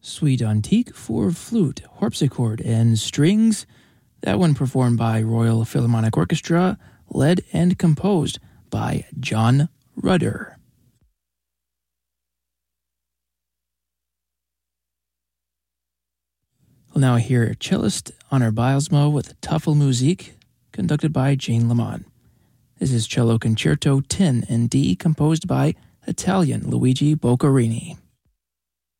Suite Antique for flute, harpsichord, and strings. That one performed by Royal Philharmonic Orchestra, led and composed by John Rudder. We'll now hear cellist Honor Bilesmo with Tafelmusik, conducted by Jane Lamont. This is Cello Concerto 10 in D, composed by Italian Luigi Boccherini.